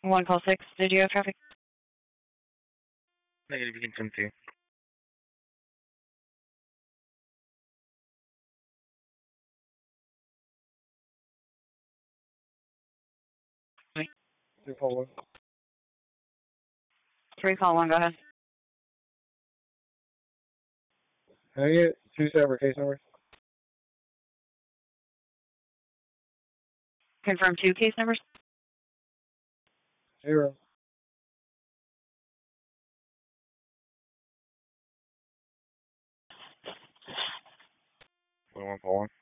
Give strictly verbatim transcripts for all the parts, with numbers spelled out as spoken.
One call six, did you have traffic? Negative, you can continue. Three call one. Three call one, go ahead. Can I get two separate case numbers? Confirm two case numbers. Zero. One call one.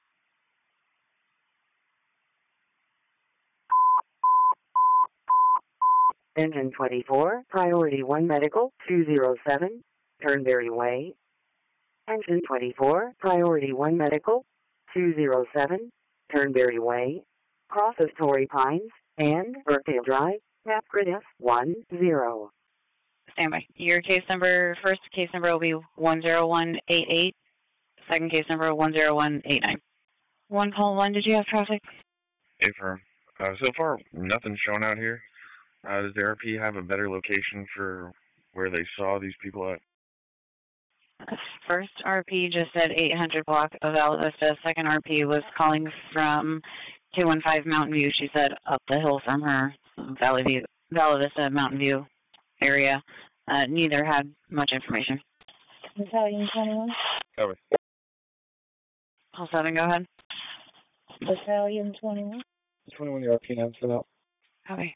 Engine twenty-four, Priority one Medical, two zero seven, Turnberry Way. Engine twenty-four, Priority one Medical, two zero seven, Turnberry Way. Crosses Torrey Pines and Burkdale Drive, Napgrid F one zero. Stand by. Your case number, first case number will be one zero one eight eight. Second case number, one zero one eight nine. One call one, did you have traffic? Affirm. Uh, so far, nothing's shown out here. Uh, does the R P have a better location for where they saw these people at? First R P just said eight hundred block of Vala Vista. Second R P was calling from two one five Mountain View. She said up the hill from her, Valley View, Vala Vista, Mountain View area. Uh, neither had much information. Battalion twenty-one. Cover. Call seven, go ahead. Battalion twenty-one. twenty-one, the R P nine set out. Copy.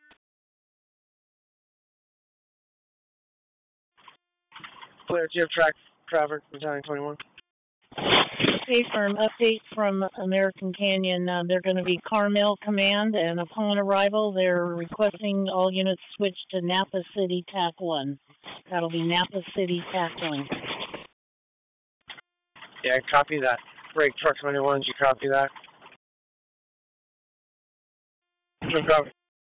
Clear, do you have track traffic, Battalion twenty-one? Okay, firm update from American Canyon. Uh, they're going to be Carmel Command, and upon arrival, they're requesting all units switch to Napa City T A C one. That'll be Napa City T A C one. Yeah, copy that. Break truck twenty-one, did you copy that? No copy.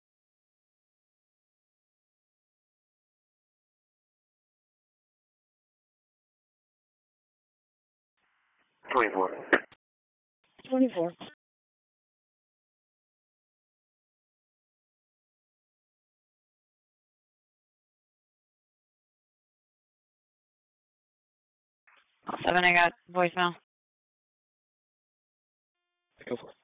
twenty-four. twenty-four. Call seven, I got voicemail. Go for it.